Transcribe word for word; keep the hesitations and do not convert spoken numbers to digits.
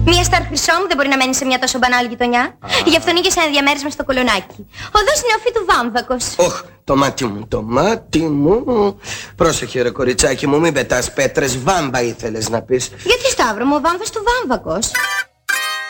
Μία στάρ χρυσό μου δεν μπορεί να μένει σε μια τόσο μπανάλ γειτονιά. Γι' αυτό νίκησε ένα διαμέρισμα στο Κολονάκι. Οδός Νεοφύτου Βάμβακος. Όχ, το μάτι μου, το μάτι μου. Πρόσεχε ρε κοριτσάκι μου, μην πετάς πέτρες. Βάμβα ήθελες να πεις. Γιατί Σταύρο μου, ο Βάμβας του Βάμβακος.